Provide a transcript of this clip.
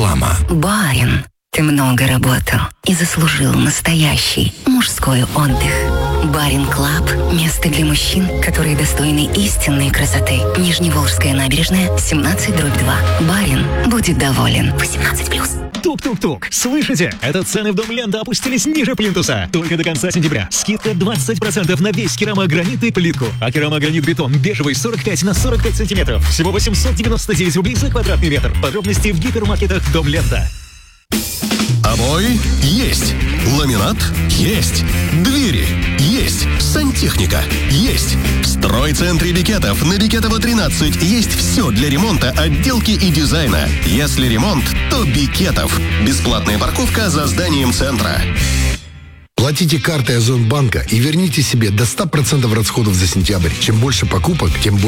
реклама. Барин, ты много работал и заслужил настоящий мужской отдых. Барин Клаб – место для мужчин, которые достойны истинной красоты. Нижневолжская набережная, 17/2. Барин будет доволен. 18+. Тук-тук-тук. Слышите? Это цены в Дом Лента опустились ниже плинтуса. Только до конца сентября. Скидка 20% на весь керамогранит и плитку. А керамогранит-бетон бежевый 45 на 45 сантиметров. Всего 899 рублей за квадратный метр. Подробности в гипермаркетах Дом Лента. Обои есть. Ламинат есть. Двери есть. Сантехника есть. В стройцентре Бекетов на Бекетова 13 есть все для ремонта, отделки и дизайна. Если ремонт, то Бекетов. Бесплатная парковка за зданием центра. Платите картой Озон банка и верните себе до 100% расходов за сентябрь. Чем больше покупок, тем больше